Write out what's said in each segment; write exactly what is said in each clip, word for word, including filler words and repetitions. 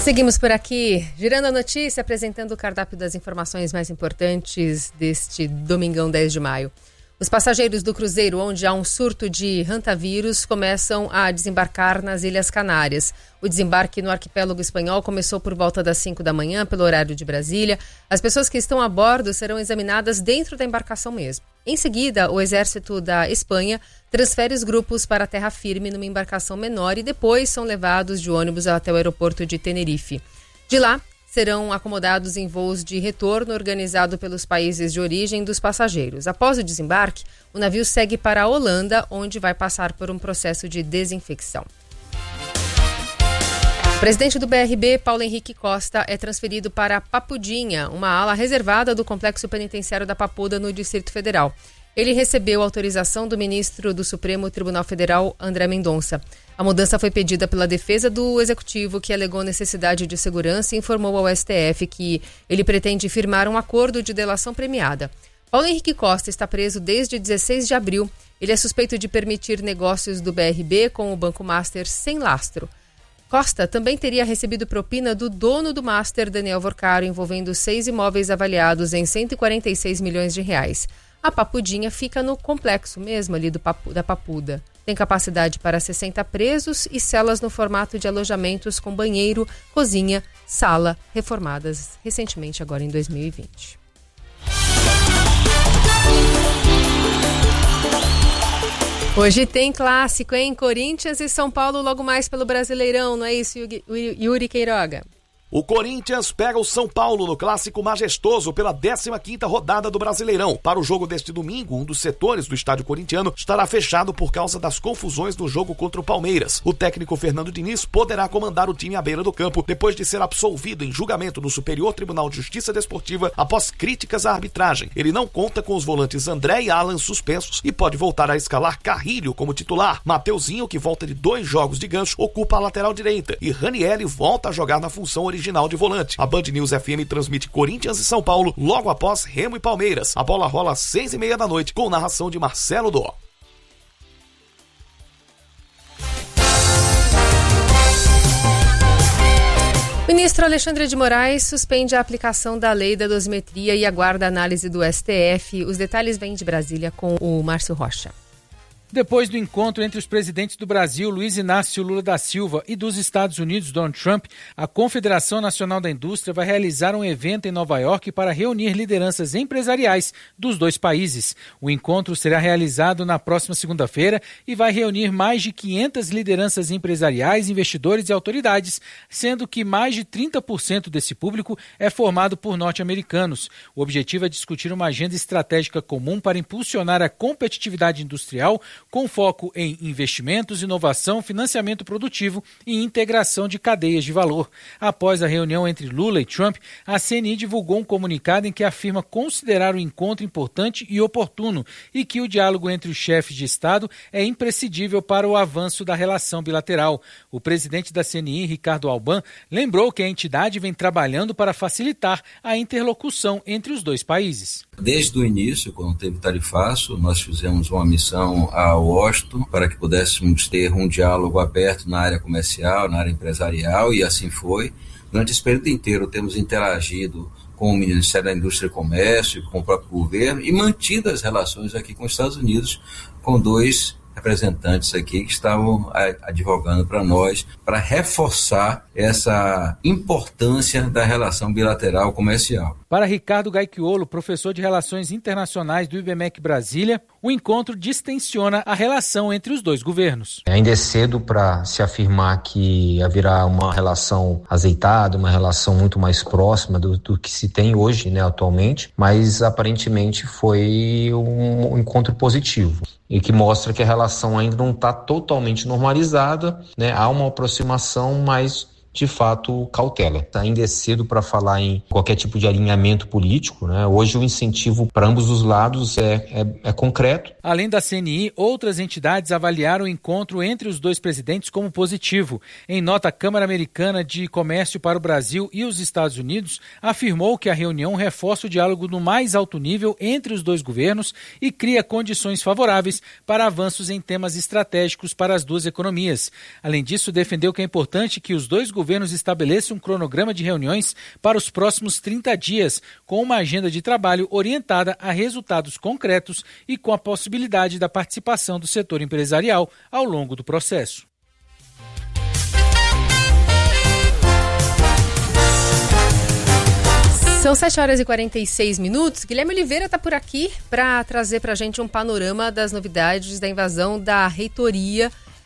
Seguimos por aqui, girando a notícia, apresentando o cardápio das informações mais importantes deste domingão dez de maio. Os passageiros do cruzeiro, onde há um surto de hantavírus, começam a desembarcar nas Ilhas Canárias. O desembarque no arquipélago espanhol começou por volta das cinco da manhã, pelo horário de Brasília. As pessoas que estão a bordo serão examinadas dentro da embarcação mesmo. Em seguida, o exército da Espanha transfere os grupos para a terra firme numa embarcação menor e depois são levados de ônibus até o aeroporto de Tenerife. De lá, serão acomodados em voos de retorno organizado pelos países de origem dos passageiros. Após o desembarque, o navio segue para a Holanda, onde vai passar por um processo de desinfecção. O presidente do B R B, Paulo Henrique Costa, é transferido para Papudinha, uma ala reservada do Complexo Penitenciário da Papuda, no Distrito Federal. Ele recebeu autorização do ministro do Supremo Tribunal Federal, André Mendonça. A mudança foi pedida pela defesa do executivo, que alegou necessidade de segurança e informou ao S T F que ele pretende firmar um acordo de delação premiada. Paulo Henrique Costa está preso desde dezesseis de abril. Ele é suspeito de permitir negócios do B R B com o Banco Master sem lastro. Costa também teria recebido propina do dono do Master, Daniel Vorcaro, envolvendo seis imóveis avaliados em cento e quarenta e seis milhões de reais. A Papudinha fica no complexo mesmo ali do Papu, da Papuda. Tem capacidade para sessenta presos e celas no formato de alojamentos com banheiro, cozinha, sala, reformadas recentemente agora em dois mil e vinte. Hoje tem clássico, hein? Corinthians e São Paulo logo mais pelo Brasileirão, não é isso, Yuri Queiroga? O Corinthians pega o São Paulo no clássico majestoso pela décima quinta rodada do Brasileirão. Para o jogo deste domingo, um dos setores do estádio corintiano estará fechado por causa das confusões no jogo contra o Palmeiras. O técnico Fernando Diniz poderá comandar o time à beira do campo depois de ser absolvido em julgamento no Superior Tribunal de Justiça Desportiva após críticas à arbitragem. Ele não conta com os volantes André e Alan suspensos e pode voltar a escalar Carrilho como titular. Mateuzinho, que volta de dois jogos de gancho, ocupa a lateral direita e Ranieri volta a jogar na função original de volante. A Band News F M transmite Corinthians e São Paulo logo após Remo e Palmeiras. A bola rola às seis e meia da noite com narração de Marcelo Dó. O ministro Alexandre de Moraes suspende a aplicação da lei da dosimetria e aguarda a análise do S T F. Os detalhes vêm de Brasília com o Márcio Rocha. Depois do encontro entre os presidentes do Brasil, Luiz Inácio Lula da Silva, e dos Estados Unidos, Donald Trump, a Confederação Nacional da Indústria vai realizar um evento em Nova York para reunir lideranças empresariais dos dois países. O encontro será realizado na próxima segunda-feira e vai reunir mais de quinhentas lideranças empresariais, investidores e autoridades, sendo que mais de trinta por cento desse público é formado por norte-americanos. O objetivo é discutir uma agenda estratégica comum para impulsionar a competitividade industrial, com foco em investimentos, inovação, financiamento produtivo e integração de cadeias de valor. Após a reunião entre Lula e Trump, a C N I divulgou um comunicado em que afirma considerar o encontro importante e oportuno e que o diálogo entre os chefes de Estado é imprescindível para o avanço da relação bilateral. O presidente da C N I, Ricardo Alban, lembrou que a entidade vem trabalhando para facilitar a interlocução entre os dois países. Desde o início, quando teve tarifaço, nós fizemos uma missão a Washington para que pudéssemos ter um diálogo aberto na área comercial, na área empresarial, e assim foi. Durante esse período inteiro temos interagido com o Ministério da Indústria e Comércio, com o próprio governo, e mantido as relações aqui com os Estados Unidos, com dois representantes aqui que estavam advogando para nós, para reforçar essa importância da relação bilateral comercial. Para Ricardo Gaicchiolo, professor de Relações Internacionais do I B M E C Brasília, o encontro distensiona a relação entre os dois governos. Ainda é cedo para se afirmar que haverá uma relação azeitada, uma relação muito mais próxima do, do que se tem hoje, né, atualmente, mas aparentemente foi um, um encontro positivo e que mostra que a relação ainda não está totalmente normalizada, né? Há uma aproximação, mas de fato, cautela. Ainda é cedo para falar em qualquer tipo de alinhamento político, né? Hoje o incentivo para ambos os lados é, é, é concreto. Além da C N I, outras entidades avaliaram o encontro entre os dois presidentes como positivo. Em nota, a Câmara Americana de Comércio para o Brasil e os Estados Unidos afirmou que a reunião reforça o diálogo no mais alto nível entre os dois governos e cria condições favoráveis para avanços em temas estratégicos para as duas economias. Além disso, defendeu que é importante que os dois governos governos estabeleçam um cronograma de reuniões para os próximos trinta dias, com uma agenda de trabalho orientada a resultados concretos e com a possibilidade da participação do setor empresarial ao longo do processo. São sete horas e quarenta e seis minutos. Guilherme Oliveira está por aqui para trazer para a gente um panorama das novidades da invasão da reitoria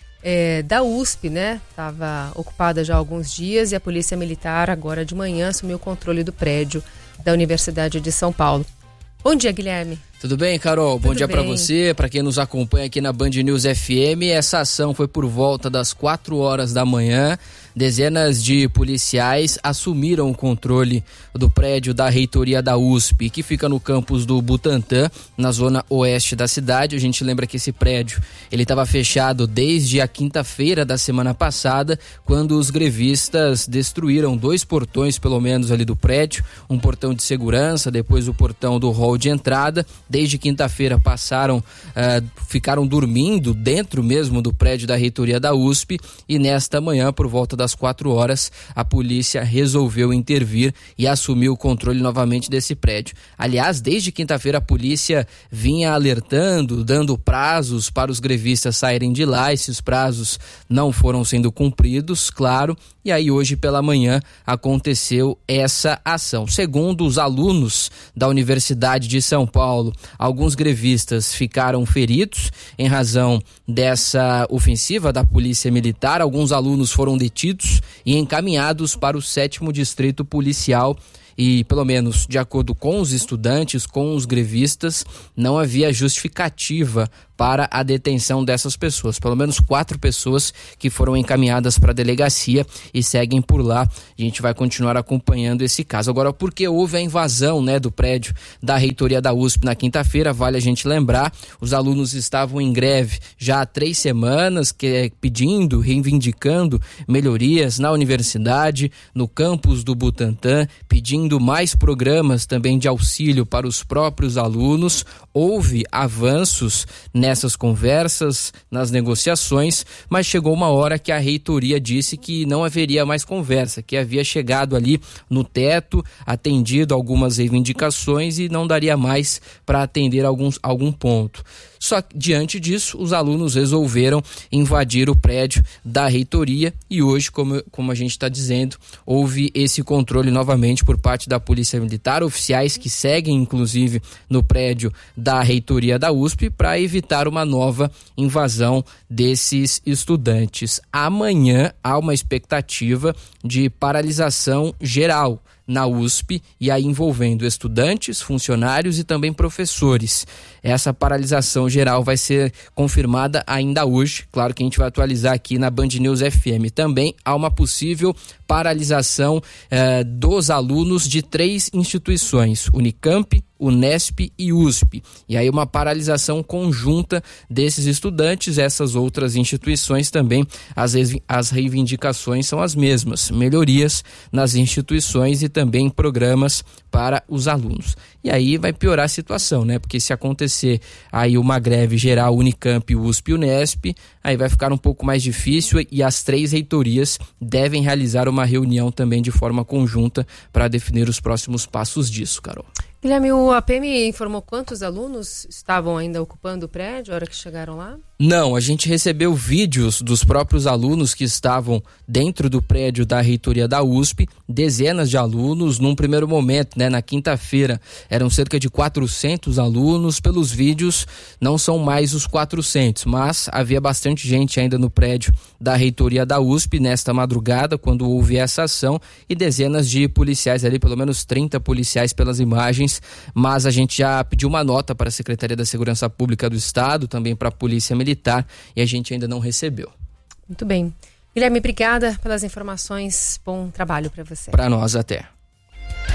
é, da U S P, né? Estava ocupada já há alguns dias e a Polícia Militar agora de manhã assumiu o controle do prédio da Universidade de São Paulo. Bom dia, Guilherme. Tudo bem, Carol? Bom Tudo dia para bem. você, para quem nos acompanha aqui na Band News F M. Essa ação foi por volta das quatro horas da manhã. Dezenas de policiais assumiram o controle do prédio da reitoria da U S P, que fica no campus do Butantã, na zona oeste da cidade. A gente lembra que esse prédio ele estava fechado desde a quinta-feira da semana passada, quando os grevistas destruíram dois portões, pelo menos, ali do prédio. Um portão de segurança, depois o portão do hall de entrada. Desde quinta-feira passaram, uh, ficaram dormindo dentro mesmo do prédio da reitoria da U S P, e nesta manhã, por volta das quatro horas, a polícia resolveu intervir e assumiu o controle novamente desse prédio. Aliás, desde quinta-feira a polícia vinha alertando, dando prazos para os grevistas saírem de lá. Esses prazos não foram sendo cumpridos, claro, e aí hoje pela manhã aconteceu essa ação. Segundo os alunos da Universidade de São Paulo, alguns grevistas ficaram feridos em razão dessa ofensiva da Polícia Militar. Alguns alunos foram detidos e encaminhados para o sétimo distrito policial. E, pelo menos de acordo com os estudantes, com os grevistas, não havia justificativa para a detenção dessas pessoas. Pelo menos quatro pessoas que foram encaminhadas para a delegacia e seguem por lá. A gente vai continuar acompanhando esse caso. Agora, porque houve a invasão, né, do prédio da reitoria da U S P na quinta-feira, vale a gente lembrar, os alunos estavam em greve já há três semanas, que, pedindo, reivindicando melhorias na universidade, no campus do Butantã, pedindo mais programas também de auxílio para os próprios alunos. Houve avanços nessas conversas, nas negociações, mas chegou uma hora que a reitoria disse que não haveria mais conversa, que havia chegado ali no teto, atendido algumas reivindicações e não daria mais para atender alguns, algum ponto. Só que, diante disso, os alunos resolveram invadir o prédio da reitoria e hoje, como, como a gente está dizendo, houve esse controle novamente por parte da Polícia Militar, oficiais que seguem, inclusive, no prédio da reitoria da U S P para evitar uma nova invasão desses estudantes. Amanhã há uma expectativa de paralisação geral na U S P, e aí envolvendo estudantes, funcionários e também professores. Essa paralisação geral vai ser confirmada ainda hoje. Claro que a gente vai atualizar aqui na Band News F M. Também há uma possível paralisação eh, dos alunos de três instituições: Unicamp, Unesp e U S P. E aí uma paralisação conjunta desses estudantes. Essas outras instituições também, as, as reivindicações são as mesmas: melhorias nas instituições e também programas para os alunos. E aí vai piorar a situação, né? Porque se acontecer aí uma greve geral, Unicamp, U S P e Unesp, aí vai ficar um pouco mais difícil, e as três reitorias devem realizar uma reunião também de forma conjunta para definir os próximos passos disso, Carol. Guilherme, o A P M informou quantos alunos estavam ainda ocupando o prédio na hora que chegaram lá? Não, a gente recebeu vídeos dos próprios alunos que estavam dentro do prédio da reitoria da U S P, dezenas de alunos. Num primeiro momento, né, na quinta-feira, eram cerca de quatrocentos alunos. Pelos vídeos, não são mais os quatrocentos, mas havia bastante gente ainda no prédio da reitoria da U S P nesta madrugada, quando houve essa ação, e dezenas de policiais ali, pelo menos trinta policiais pelas imagens. Mas a gente já pediu uma nota para a Secretaria da Segurança Pública do Estado, também para a Polícia Militar, e a gente ainda não recebeu. Muito bem. Guilherme, obrigada pelas informações. Bom trabalho para você. Para nós, até.